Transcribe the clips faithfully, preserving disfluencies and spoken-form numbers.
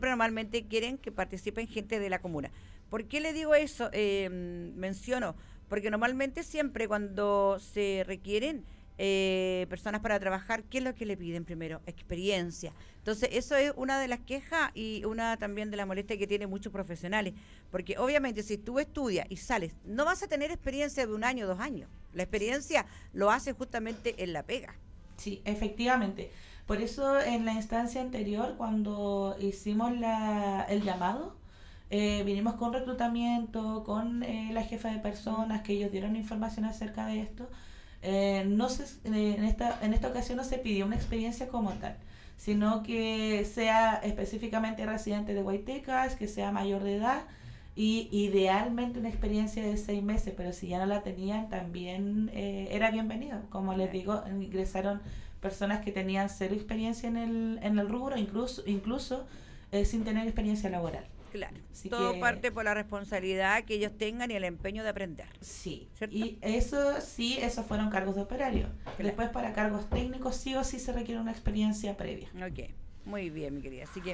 normalmente quieren que participen gente de la comuna. ¿Por qué le digo eso? Eh, menciono, porque normalmente siempre cuando se requieren eh, personas para trabajar, ¿qué es lo que le piden primero? Experiencia. Entonces, eso es una de las quejas y una también de las molestias que tienen muchos profesionales, porque obviamente si tú estudias y sales, no vas a tener experiencia de un año, dos años. La experiencia lo hace justamente en la pega. Sí, efectivamente. Por eso en la instancia anterior, cuando hicimos la, el llamado, eh, vinimos con reclutamiento, con eh, la jefa de personas, que ellos dieron información acerca de esto. Eh, no se, eh, en, esta, en esta ocasión no se pidió una experiencia como tal, sino que sea específicamente residente de Guaytecas, que sea mayor de edad y idealmente una experiencia de seis meses, pero si ya no la tenían también eh, era bienvenido. Como les digo, ingresaron personas que tenían cero experiencia en el, en el rubro, incluso, incluso eh, sin tener experiencia laboral. Claro, Así todo que parte por la responsabilidad que ellos tengan y el empeño de aprender, sí, ¿cierto? y eso sí, esos fueron cargos de operario. Claro. Después para cargos técnicos sí o sí se requiere una experiencia previa. Ok, muy bien, mi querida. Así que,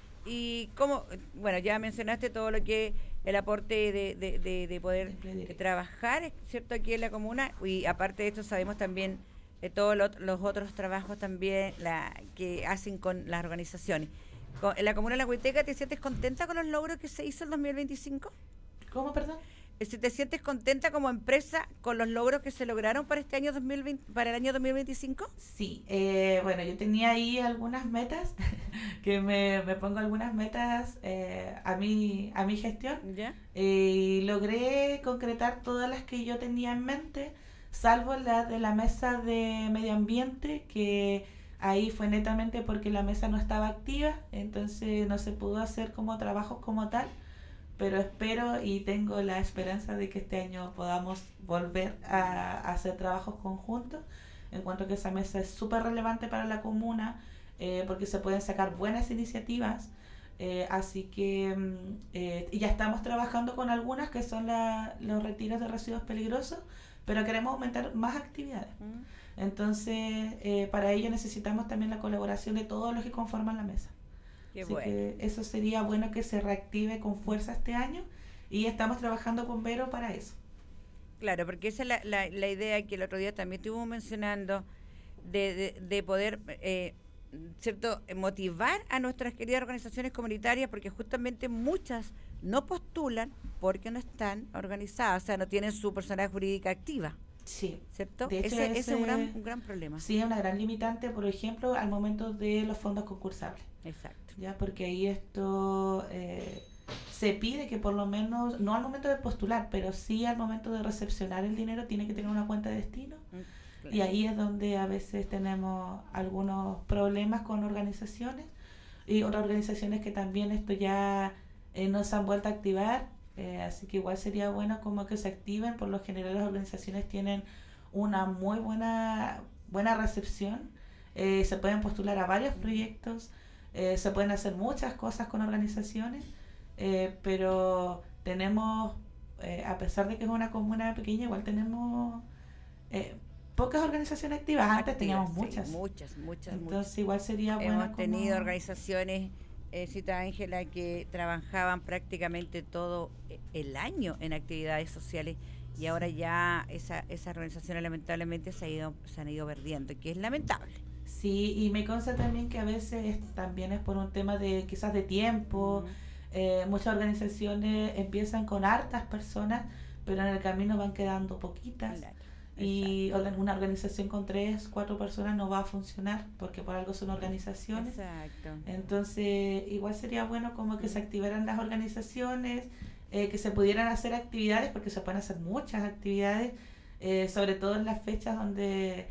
y como, bueno, ya mencionaste todo lo que el aporte de, de, de, de poder Emprender. eh, trabajar, ¿cierto? Aquí en la comuna, y aparte de esto sabemos también eh, todos lo- los otros trabajos también la, que hacen con las organizaciones. Con- en la comuna de La Huiteca, ¿te sientes contenta con los logros que se hizo el dos mil veinticinco? ¿Cómo, perdón? Eh, Si te sientes contenta como empresa con los logros que se lograron para este año dos mil veinte, para el año dos mil veinticinco? Sí, eh, bueno, yo tenía ahí algunas metas, que me, me pongo algunas metas eh, a, mi, a mi gestión ¿Ya? eh, y logré concretar todas las que yo tenía en mente, salvo la de la mesa de medio ambiente, que ahí fue netamente porque la mesa no estaba activa, entonces no se pudo hacer como trabajos como tal, pero espero y tengo la esperanza de que este año podamos volver a, a hacer trabajos conjuntos. Encuentro que esa mesa es súper relevante para la comuna eh, porque se pueden sacar buenas iniciativas. Eh, así que mm, eh, ya estamos trabajando con algunas que son la, los retiros de residuos peligrosos, pero queremos aumentar más actividades. ¿Mm? Entonces, eh, para ello necesitamos también la colaboración de todos los que conforman la mesa. Qué Así bueno. que eso sería bueno que se reactive con fuerza este año y estamos trabajando con Vero para eso. Claro, porque esa es la, la, la idea que el otro día también estuvimos mencionando de, de, de poder, eh, ¿cierto?, motivar a nuestras queridas organizaciones comunitarias, porque justamente muchas no postulan porque no están organizadas, o sea, no tienen su personalidad jurídica activa, Sí, ¿cierto? de hecho Ese, ese es un gran, ese un gran problema. sí es una gran limitante, por ejemplo, al momento de los fondos concursables, Exacto. ya porque ahí esto eh, se pide que por lo menos, no al momento de postular, pero sí al momento de recepcionar el dinero tiene que tener una cuenta de destino. Mm, Y claro. ahí es donde a veces tenemos algunos problemas con organizaciones y otras organizaciones que también esto ya eh, no se han vuelto a activar. Eh, así que igual sería bueno como que se activen. Por lo general las organizaciones tienen una muy buena, buena recepción. Eh, se pueden postular a varios proyectos. Eh, se pueden hacer muchas cosas con organizaciones. Eh, pero tenemos, eh, a pesar de que es una comuna pequeña, igual tenemos eh, pocas organizaciones activas. Antes Activas, teníamos sí, muchas. muchas, muchas, muchas. Entonces igual sería bueno Hemos tenido como... organizaciones, eh, cita Ángela, que trabajaban prácticamente todo eh, el año en actividades sociales y ahora Sí. ya esa, esas organizaciones lamentablemente se, ha ido, se han ido perdiendo, que es lamentable. Sí, y me consta también que a veces también es por un tema de quizás de tiempo. Mm, Eh, muchas organizaciones empiezan con hartas personas, pero en el camino van quedando poquitas. claro, Y exacto, una organización con tres, cuatro personas no va a funcionar porque por algo son organizaciones. exacto. Entonces, igual sería bueno como que se Mm, activaran las organizaciones, eh, que se pudieran hacer actividades, porque se pueden hacer muchas actividades, eh, sobre todo en las fechas donde,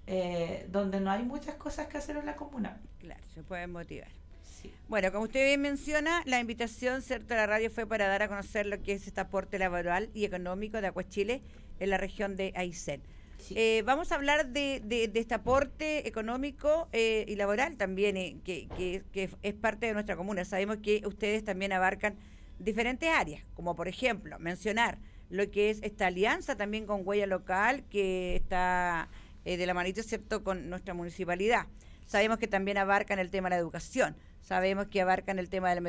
eh, donde no hay muchas cosas que hacer en la comuna. claro, se pueden motivar. Sí, Bueno, como usted bien menciona, la invitación, ¿cierto?, a la radio fue para dar a conocer lo que es este aporte laboral y económico de Aguachile en la región de Aysén. sí, Eh, vamos a hablar de, de, de este aporte económico eh, y laboral también, eh, que, que, que es parte de nuestra comuna. Sabemos que ustedes también abarcan diferentes áreas, como por ejemplo, mencionar lo que es esta alianza también con Huella Local, que está eh, de la manito, ¿cierto?, con nuestra municipalidad. Sabemos que también abarcan el tema de la educación, sabemos que abarcan el tema del